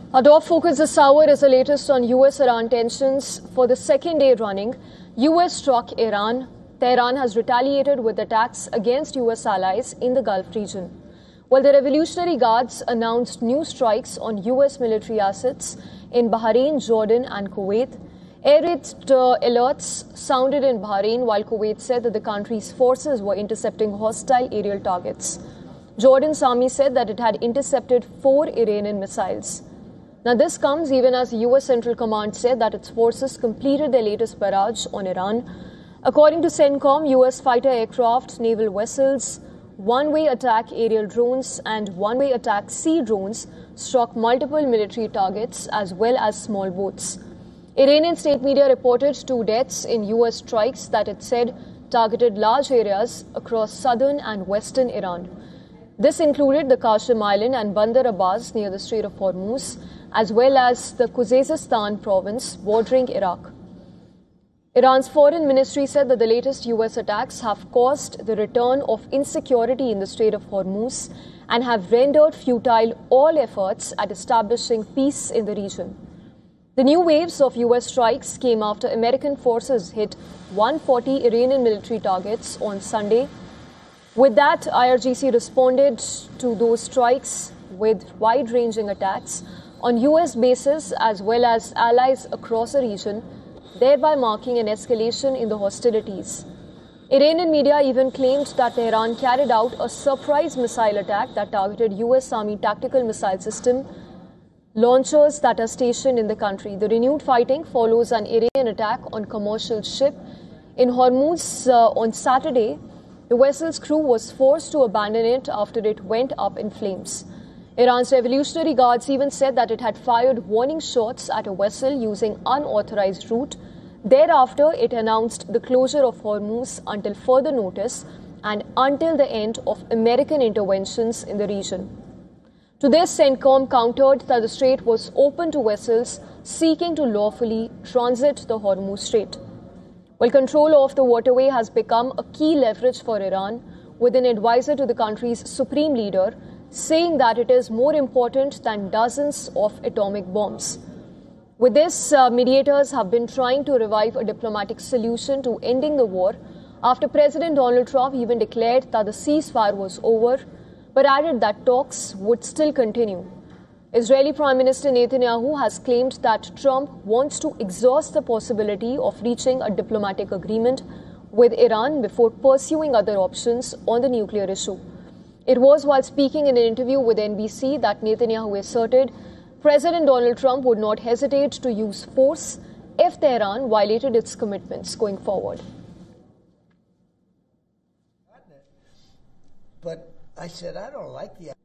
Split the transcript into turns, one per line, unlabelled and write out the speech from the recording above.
Our top focus this hour is the latest on US-Iran tensions. For the second day running, US struck Iran. Tehran has retaliated with attacks against US allies in the Gulf region. While the Revolutionary Guards announced new strikes on US military assets in Bahrain, Jordan and Kuwait, air raid alerts sounded in Bahrain while Kuwait said that the country's forces were intercepting hostile aerial targets. Jordan's army said that it had intercepted 4 Iranian missiles. Now, this comes even as the US Central Command said that its forces completed their latest barrage on Iran. According to CENTCOM, US fighter aircraft, naval vessels, one-way attack aerial drones and one-way attack sea drones struck multiple military targets as well as small boats. Iranian state media reported 2 deaths in US strikes that it said targeted large areas across southern and western Iran. This included the Qasem Island and Bandar Abbas near the Strait of Hormuz, as well as the Khuzestan province bordering Iraq. Iran's foreign ministry said that the latest US attacks have caused the return of insecurity in the Strait of Hormuz and have rendered futile all efforts at establishing peace in the region. The new waves of US strikes came after American forces hit 140 Iranian military targets on Sunday. With that, IRGC responded to those strikes with wide-ranging attacks on US bases as well as allies across the region, thereby marking an escalation in the hostilities. Iranian media even claimed that Tehran carried out a surprise missile attack that targeted US Army tactical missile system launchers that are stationed in the country. The renewed fighting follows an Iranian attack on commercial ship in Hormuz on Saturday. The vessel's crew was forced to abandon it after it went up in flames. Iran's Revolutionary Guards even said that it had fired warning shots at a vessel using unauthorized route. Thereafter, it announced the closure of Hormuz until further notice and until the end of American interventions in the region. To this, CENTCOM countered that the strait was open to vessels seeking to lawfully transit the Hormuz Strait. While control of the waterway has become a key leverage for Iran, with an advisor to the country's supreme leader saying that it is more important than dozens of atomic bombs. With this, mediators have been trying to revive a diplomatic solution to ending the war after President Donald Trump even declared that the ceasefire was over, but added that talks would still continue. Israeli Prime Minister Netanyahu has claimed that Trump wants to exhaust the possibility of reaching a diplomatic agreement with Iran before pursuing other options on the nuclear issue. It was while speaking in an interview with NBC that Netanyahu asserted President Donald Trump would not hesitate to use force if Tehran violated its commitments going forward.
But I said, I don't like the